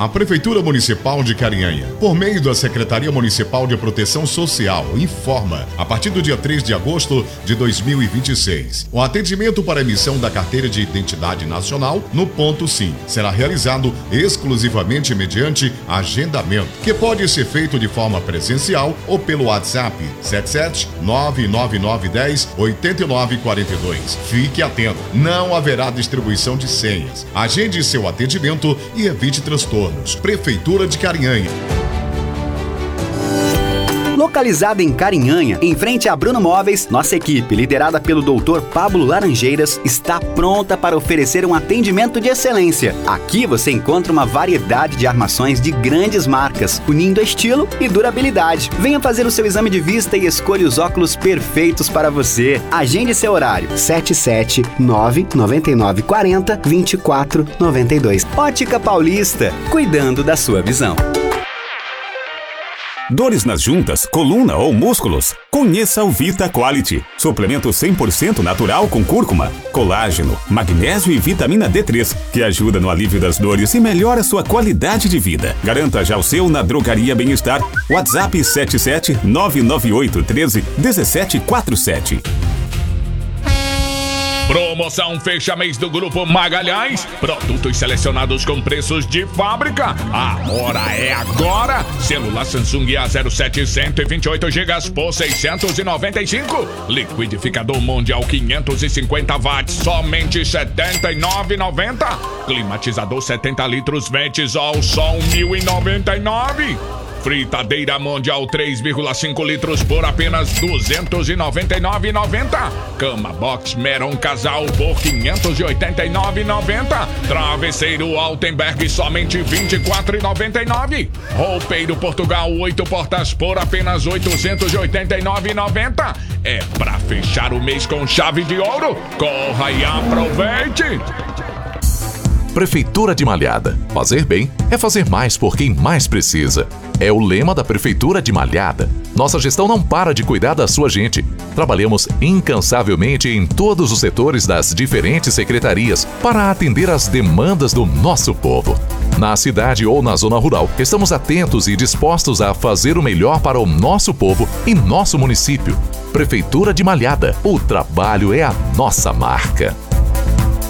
A Prefeitura Municipal de Carinhanha, por meio da Secretaria Municipal de Proteção Social, informa, a partir do dia 3 de agosto de 2026, o atendimento para emissão da Carteira de Identidade Nacional no ponto SIM será realizado exclusivamente mediante agendamento, que pode ser feito de forma presencial ou pelo WhatsApp 77999108942. Fique atento, não haverá distribuição de senhas. Agende seu atendimento e evite transtornos. Prefeitura de Carinhanha. Localizada em Carinhanha, em frente a Bruno Móveis, nossa equipe, liderada pelo Dr. Pablo Laranjeiras, está pronta para oferecer um atendimento de excelência. Aqui você encontra uma variedade de armações de grandes marcas, unindo estilo e durabilidade. Venha fazer o seu exame de vista e escolha os óculos perfeitos para você. Agende seu horário. 779-9940-2492. Ótica Paulista, cuidando da sua visão. Dores nas juntas, coluna ou músculos? Conheça o Vita Quality. Suplemento 100% natural com cúrcuma, colágeno, magnésio e vitamina D3, que ajuda no alívio das dores e melhora sua qualidade de vida. Garanta já o seu na Drogaria Bem-Estar. WhatsApp 77998131747. Promoção fecha mês do Grupo Magalhães. Produtos selecionados com preços de fábrica. A hora é agora. Celular Samsung A07 128 GB por 695. Liquidificador Mundial 550 watts, somente R$ 79,90. Climatizador 70 litros Ventizol, só R$ 1.099. Fritadeira Mundial 3,5 litros por apenas R$ 299,90. Cama Box Meron Casal por R$ 589,90. Travesseiro Altenberg somente R$ 24,99. Roupeiro Portugal 8 portas por apenas R$ 889,90. É pra fechar o mês com chave de ouro. Corra e aproveite! Prefeitura de Malhada. Fazer bem é fazer mais por quem mais precisa. É o lema da Prefeitura de Malhada. Nossa gestão não para de cuidar da sua gente. Trabalhamos incansavelmente em todos os setores das diferentes secretarias para atender às demandas do nosso povo. Na cidade ou na zona rural, estamos atentos e dispostos a fazer o melhor para o nosso povo e nosso município. Prefeitura de Malhada. O trabalho é a nossa marca.